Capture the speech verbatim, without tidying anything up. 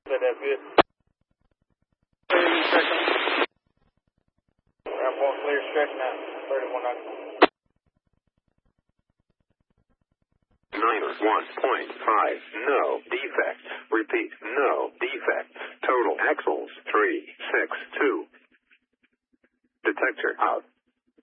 That's good. Ground point clear, stretching out. thirty-one ninety. Niner one point five, no defect. Repeat, no defect. Total axles three six two. Detector out.